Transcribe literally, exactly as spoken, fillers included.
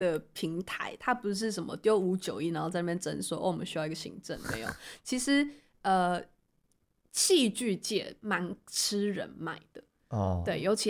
的平台，它不是什么丢五九一然后在那边争说哦我们需要一个行政，没有。其实呃，戏剧界蛮吃人脉的。哦，对，尤其